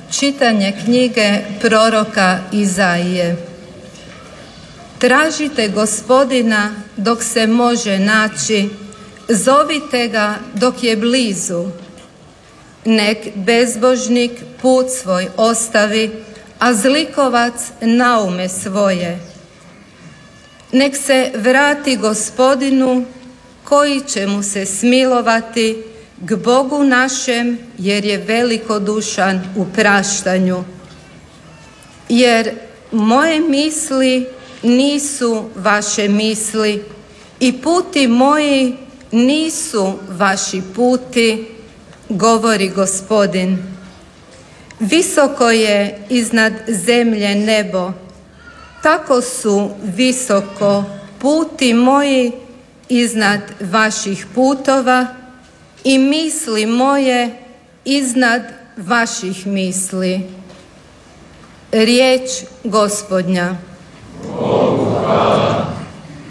Čitanje knjige proroka Izaije. Tražite Gospodina dok se može naći, zovite ga dok je blizu. Nek bezbožnik put svoj ostavi, a zlikovac naume svoje. Nek se vrati Gospodinu, koji će mu se smilovati, k Bogu našem, jer je velikodušan u praštanju. Jer moje misli nisu vaše misli i puti moji nisu vaši puti, govori Gospodin. Visoko je iznad zemlje nebo, tako su visoko puti moji iznad vaših putova i misli moje iznad vaših misli. Riječ Gospodnja. Bogu hvala.